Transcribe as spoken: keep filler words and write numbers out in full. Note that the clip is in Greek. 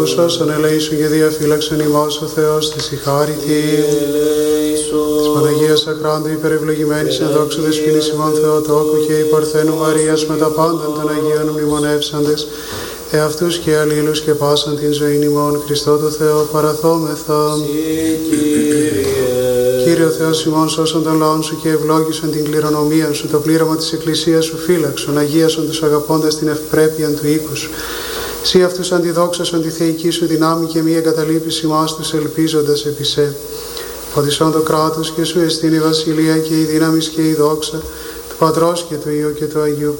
Όσον ελέησον και διαφύλαξον ημάς ο Θεός της η χάρητη της Παναγίας Ακράντου υπερευλογημένης εν δόξου δεσποινής ημών Θεοτόκου και η Παρθένου Μαρίας με τα πάντων των Αγίων μνημονεύσαντες εαυτούς και αλλήλους και πάσαν την ζωήν ημών Χριστό το Θεό παραθόμεθα. Κύριε ο Θεός ημών, σώσον τον λαόν σου και ευλόγησον την κληρονομία σου, το πλήρωμα της Εκκλησίας σου φύλαξον, αγίασον τους αγαπώντας την ευπρέπεια του οίκου σου. Σύ αυτούς αντιδόξασον τη θεϊκή σου δυνάμει και μη εγκαταλείπεις ημάς τους ελπίζοντας επί σε. Φωτισόν το κράτος και σου εστίν η βασιλεία και η δύναμις και η δόξα του Πατρός και του Υιού και του Αγίου